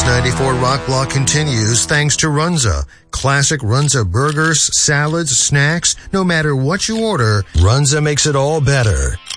94 Rock Block continues thanks to Runza. Classic Runza burgers, salads, snacks, no matter what you order, Runza makes it all better.